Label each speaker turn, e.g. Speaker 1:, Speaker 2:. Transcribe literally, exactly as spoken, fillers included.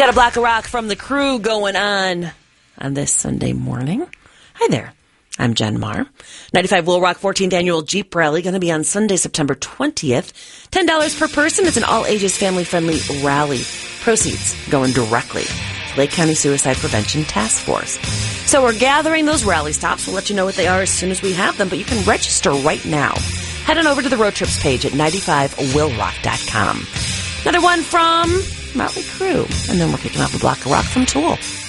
Speaker 1: Got a block of rock from the crew going on on this Sunday morning. Hi there. I'm Jen Marr. ninety-five Will Rock fourteenth Annual Jeep Rally going to be on Sunday, September twentieth. ten dollars per person. It's an all-ages, family-friendly rally. Proceeds going directly to Lake County Suicide Prevention Task Force. So we're gathering those rally stops. We'll let you know what they are as soon as we have them, but you can register right now. Head on over to the road trips page at ninety-five will rock dot com. Another one from Motley Crue. And then we're kicking off a block of rock from Tool.